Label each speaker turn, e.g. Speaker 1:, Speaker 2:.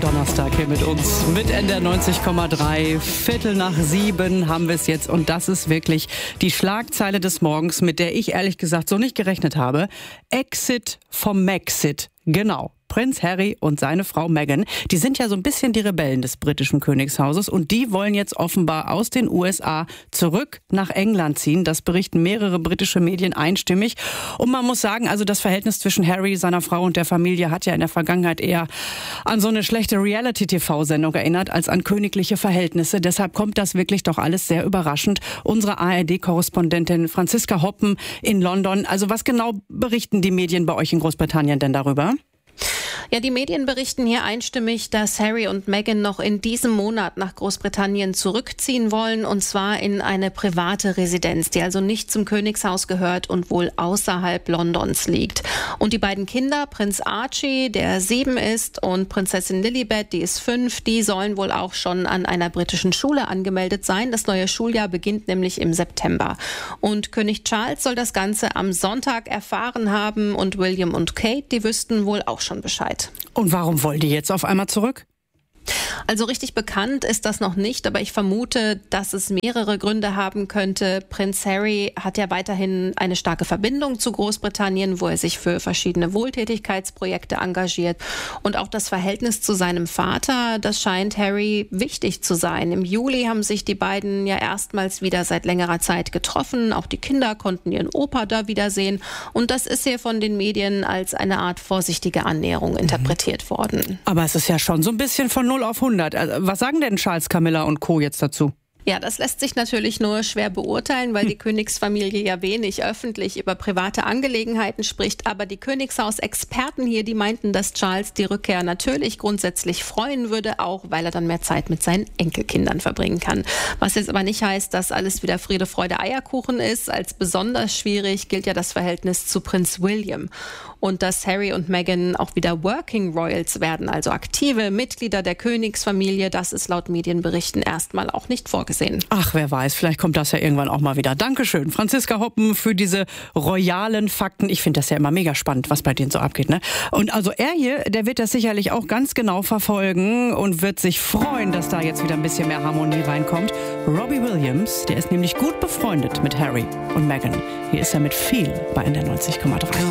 Speaker 1: Donnerstag hier mit uns. Mit NDR 90,3. 6:15 haben wir es jetzt. Und das ist wirklich die Schlagzeile des Morgens, mit der ich ehrlich gesagt so nicht gerechnet habe. Exit vom Maxit. Genau. Prinz Harry und seine Frau Meghan, die sind ja so ein bisschen die Rebellen des britischen Königshauses und die wollen jetzt offenbar aus den USA zurück nach England ziehen. Das berichten mehrere britische Medien einstimmig. Und man muss sagen, also das Verhältnis zwischen Harry, seiner Frau und der Familie hat ja in der Vergangenheit eher an so eine schlechte Reality-TV-Sendung erinnert als an königliche Verhältnisse. Deshalb kommt das wirklich doch alles sehr überraschend. Unsere ARD-Korrespondentin Franziska Hoppen in London. Also was genau berichten die Medien bei euch in Großbritannien denn darüber?
Speaker 2: Ja, die Medien berichten hier einstimmig, dass Harry und Meghan noch in diesem Monat nach Großbritannien zurückziehen wollen, und zwar in eine private Residenz, die also nicht zum Königshaus gehört und wohl außerhalb Londons liegt. Und die beiden Kinder, Prinz Archie, der 7 ist, und Prinzessin Lilibet, die ist 5, die sollen wohl auch schon an einer britischen Schule angemeldet sein. Das neue Schuljahr beginnt nämlich im September. Und König Charles soll das Ganze am Sonntag erfahren haben und William und Kate, die wüssten wohl auch schon Bescheid.
Speaker 1: Und warum wollen die jetzt auf einmal zurück?
Speaker 2: Also richtig bekannt ist das noch nicht, aber ich vermute, dass es mehrere Gründe haben könnte. Prinz Harry hat ja weiterhin eine starke Verbindung zu Großbritannien, wo er sich für verschiedene Wohltätigkeitsprojekte engagiert. Und auch das Verhältnis zu seinem Vater, das scheint Harry wichtig zu sein. Im Juli haben sich die beiden ja erstmals wieder seit längerer Zeit getroffen. Auch die Kinder konnten ihren Opa da wiedersehen. Und das ist hier von den Medien als eine Art vorsichtige Annäherung interpretiert worden.
Speaker 1: Aber es ist ja schon so ein bisschen von 0 auf 100. Also, was sagen denn Charles, Camilla und Co. jetzt dazu?
Speaker 2: Ja, das lässt sich natürlich nur schwer beurteilen, weil die Königsfamilie ja wenig öffentlich über private Angelegenheiten spricht. Aber die Königshaus-Experten hier, die meinten, dass Charles die Rückkehr natürlich grundsätzlich freuen würde, auch weil er dann mehr Zeit mit seinen Enkelkindern verbringen kann. Was jetzt aber nicht heißt, dass alles wieder Friede, Freude, Eierkuchen ist. Als besonders schwierig gilt ja das Verhältnis zu Prinz William. Und dass Harry und Meghan auch wieder Working Royals werden, also aktive Mitglieder der Königsfamilie, das ist laut Medienberichten erstmal auch nicht vorgesehen.
Speaker 1: Ach, wer weiß, vielleicht kommt das ja irgendwann auch mal wieder. Dankeschön, Franziska Hoppen, für diese royalen Fakten. Ich finde das ja immer mega spannend, was bei denen so abgeht, ne? Und also er hier, der wird das sicherlich auch ganz genau verfolgen und wird sich freuen, dass da jetzt wieder ein bisschen mehr Harmonie reinkommt. Robbie Williams, der ist nämlich gut befreundet mit Harry und Meghan. Hier ist er mit viel bei NDR 90,3.